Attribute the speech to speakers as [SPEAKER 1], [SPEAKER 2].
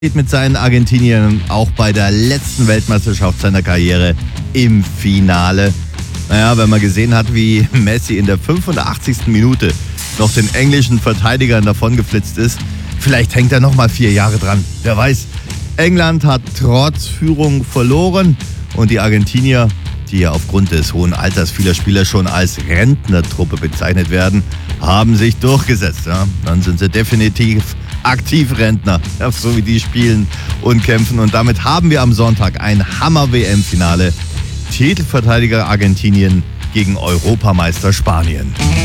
[SPEAKER 1] Steht mit seinen Argentiniern auch bei der letzten Weltmeisterschaft seiner Karriere im Finale. Naja, wenn man gesehen hat, wie Messi in der 85. Minute noch den englischen Verteidigern davongeflitzt ist, vielleicht hängt er noch mal 4 Jahre dran. Wer weiß. England hat trotz Führung verloren und die Argentinier, die ja aufgrund des hohen Alters vieler Spieler schon als Rentnertruppe bezeichnet werden, haben sich durchgesetzt. Ja? Dann sind sie definitiv Aktivrentner, ja, so wie die spielen und kämpfen. Und damit haben wir am Sonntag ein Hammer-WM-Finale. Titelverteidiger Argentinien gegen Europameister Spanien.